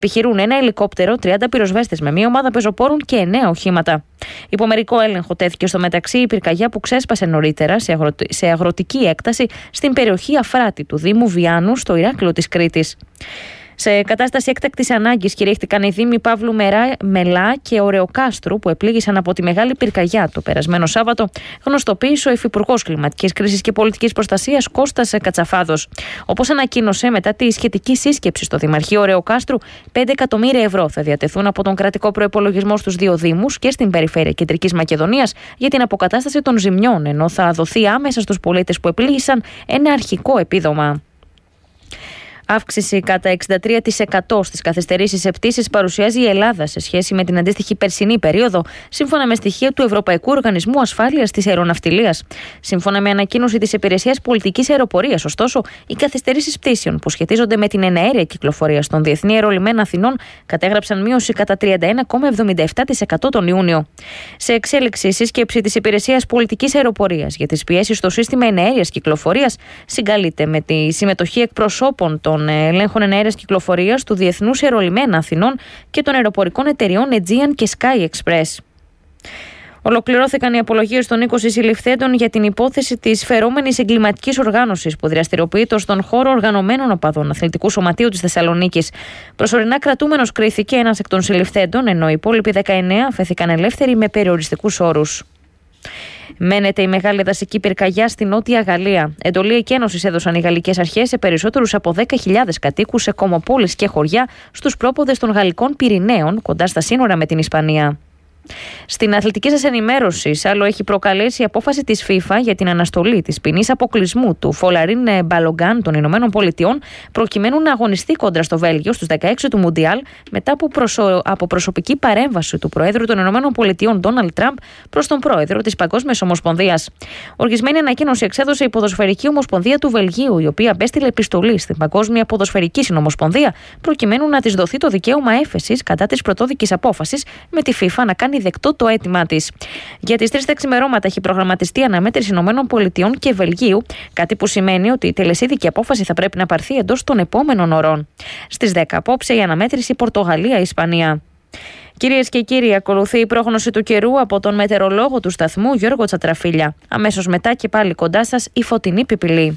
επιχειρούν ένα ελικόπτερο, 30 πυροσβέστες με μία ομάδα πεζοπόρων και 9 οχήματα. Υπό μερικό έλεγχο τέθηκε στο μεταξύ η πυρκαγιά που ξέσπασε νωρίτερα σε αγροτική έκταση στην περιοχή Αφράτη του Δήμου Βιάννου, στο Ηράκλειο της Κρήτης. Σε κατάσταση έκτακτης ανάγκης κηρύχθηκαν οι δήμοι Παύλου Μελά και Ωρεοκάστρου που επλήγησαν από τη μεγάλη πυρκαγιά το περασμένο Σάββατο, γνωστοποίησε ο Υφυπουργός Κλιματικής Κρίσης και Πολιτικής Προστασίας Κώστας Κατσαφάδος. Όπως ανακοίνωσε μετά τη σχετική σύσκεψη στο Δημαρχείο Ωρεοκάστρου, 5 εκατομμύρια ευρώ θα διατεθούν από τον κρατικό προϋπολογισμό στους δύο δήμους και στην περιφέρεια Κεντρικής Μακεδονίας για την αποκατάσταση των ζημιών, ενώ θα δοθεί άμεσα στους πολίτες που επλήγησαν ένα αρχικό επίδομα. Αύξηση κατά 63% στις καθυστερήσεις σε πτήσεις παρουσιάζει η Ελλάδα σε σχέση με την αντίστοιχη περσινή περίοδο, σύμφωνα με στοιχεία του Ευρωπαϊκού Οργανισμού Ασφάλειας της Αεροναυτιλίας. Σύμφωνα με ανακοίνωση της Υπηρεσίας Πολιτικής Αεροπορίας, ωστόσο, οι καθυστερήσεις πτήσεων που σχετίζονται με την εναέρια κυκλοφορία στον Διεθνή Αερολιμένα Αθηνών κατέγραψαν μείωση κατά 31,77% τον Ιούνιο. Σε εξέλιξη, η σύσκεψη της Υπηρεσίας Πολιτικής Αεροπορίας για τις πιέσεις στο σύστημα εναέριας κυκλοφορίας συγκαλείται με τη συμμετοχή εκπροσώπων των ελέγχων εναέρειας κυκλοφορίας του Διεθνούς Αερολιμένα Αθηνών και των αεροπορικών εταιριών Aegean και Sky Express. Ολοκληρώθηκαν οι απολογίες των 20 συλληφθέντων για την υπόθεση της φερόμενης εγκληματικής οργάνωσης που δραστηριοποιείται στον χώρο οργανωμένων οπαδών Αθλητικού Σωματείου της Θεσσαλονίκης. Προσωρινά κρατούμενος κρίθηκε ένας εκ των συλληφθέντων, ενώ οι υπόλοιποι 19 αφέθηκαν ελεύθεροι με περιοριστικούς όρους. Μένεται η μεγάλη δασική πυρκαγιά στη Νότια Γαλλία. Εντολή εκένωσης έδωσαν οι γαλλικές αρχές σε περισσότερους από 10.000 κατοίκους σε κομμοπόλεις και χωριά στους πρόποδες των Γαλλικών Πυρηναίων, κοντά στα σύνορα με την Ισπανία. Στην αθλητική σας ενημέρωση, άλλο έχει προκαλέσει η απόφαση της FIFA για την αναστολή της ποινής αποκλεισμού του Φολαρίν Μπαλογκάν των Ηνωμένων Πολιτειών, προκειμένου να αγωνιστεί κόντρα στο Βέλγιο στους 16 του Μουντιάλ, μετά από προσωπική παρέμβαση του Προέδρου των Ηνωμένων Πολιτειών Ντόναλντ Τραμπ προς τον Πρόεδρο της Παγκόσμιας Ομοσπονδίας. Οργισμένη ανακοίνωση εξέδωσε η Ποδοσφαιρική Ομοσπονδία του Βελγίου, η οποία απέστειλε επιστολή στην Παγκόσμια Ποδοσφαιρική Συνομοσπονδία, προκειμένου να της δοθεί το δικαίωμα έφεσης κατά της πρωτόδικης απόφασης, με τη FIFA να κάνει δεκτό το αίτημά της. Για τις 3 τα ξημερώματα έχει προγραμματιστεί αναμέτρηση Ηνωμένων Πολιτειών και Βελγίου, κάτι που σημαίνει ότι η τελεσίδικη απόφαση θα πρέπει να πάρθει εντός των επόμενων ωρών. Στις 10 απόψε η αναμέτρηση Πορτογαλία-Ισπανία. Κυρίες και κύριοι, ακολουθεί η πρόγνωση του καιρού από τον μετεωρολόγο του σταθμού Γιώργο Τσατραφίλια. Αμέσως μετά και πάλι κοντά σας η Φωτεινή Πιπιλή.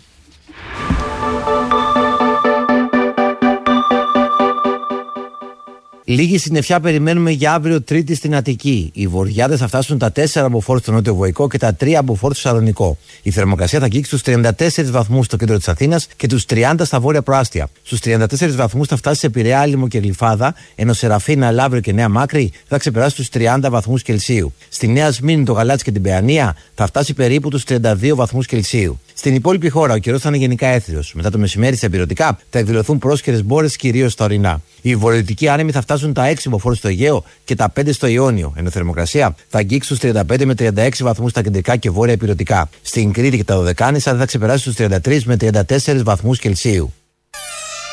Λίγη συννεφιά περιμένουμε για αύριο Τρίτη στην Αττική. Οι βορειάδες θα φτάσουν τα 4 μποφόρ στο νότιο Βοϊκό και τα 3 μποφόρ στο Σαλονικό. Η θερμοκρασία θα αγγίξει τους 34 βαθμούς στο κέντρο της Αθήνας και τους 30 στα βόρεια προάστια. Στους 34 βαθμούς θα φτάσει σε Πειραιά, Άλυμο και Γλυφάδα, ενώ σε Ραφίνα, Λαύριο και Νέα Μάκρη θα ξεπεράσει τους 30 βαθμούς Κελσίου. Στη Νέα Σμύρνη, το Γαλάτσι και την Παιανία θα φτάσει περίπου τους 32 βαθμούς Κελσίου. Στην υπόλοιπη χώρα ο καιρός θα είναι γενικά έθριος. Μετά το μεσημέρι στα υπηρετικά θα εκδηλωθούν πρόσχερες μπόρες κυρίως στα ορεινά. Οι βορειοδυτικοί άνεμοι θα φτάσουν τα 6 μποφόρ στο Αιγαίο και τα 5 στο Ιόνιο, ενώ η θερμοκρασία θα αγγίξει στους 35 με 36 βαθμούς στα κεντρικά και βόρεια υπηρετικά. Στην Κρήτη και τα Δωδεκάνησα θα ξεπεράσει στους 33 με 34 βαθμούς Κελσίου.